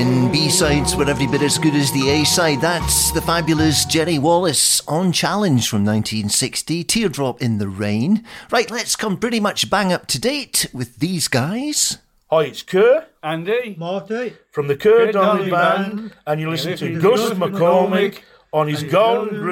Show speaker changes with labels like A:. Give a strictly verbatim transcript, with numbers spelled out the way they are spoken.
A: Again, B-sides were every bit as good as the A-side. That's the fabulous Jerry Wallace on Challenge from nineteen sixty, Teardrop in the Rain. Right, let's come pretty much bang up to date with these guys.
B: Hi, it's Kerr.
C: Andy.
D: Marty.
B: From the Kerr Donnelly Band, and you listen to Gus McCormick on his Golden